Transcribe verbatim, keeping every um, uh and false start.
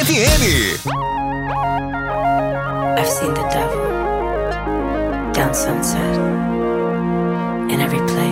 F M. I've seen the devil down Sunset in every place.